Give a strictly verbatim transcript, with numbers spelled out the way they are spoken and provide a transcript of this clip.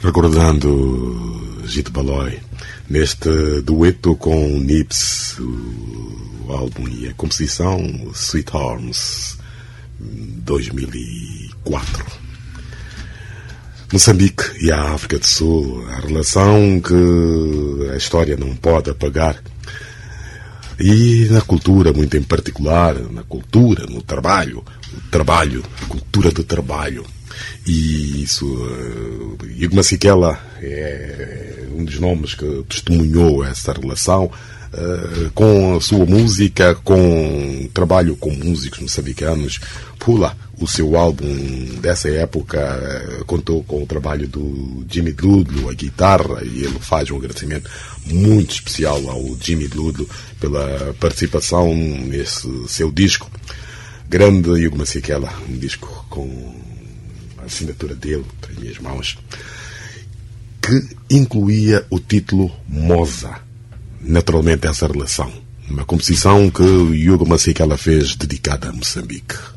Recordando Gito Balói, neste dueto com Nips, o álbum e a composição Sweet Arms, dois mil e quatro. Moçambique e a África do Sul, a relação que a história não pode apagar. E na cultura, muito em particular, na cultura, no trabalho, o trabalho, a cultura do trabalho. E isso, uh, Hugo Masekela é um dos nomes que testemunhou essa relação uh, com a sua música, com trabalho com músicos moçambicanos. Pula, o seu álbum dessa época uh, contou com o trabalho do Jimmy Ludlow, a guitarra, e ele faz um agradecimento muito especial ao Jimmy Ludlow pela participação nesse seu disco. Grande Hugo Masekela, um disco com a assinatura dele, em minhas mãos, que incluía o título Moza. Naturalmente, essa relação. Uma composição que Hugo Masekela fez dedicada a Moçambique.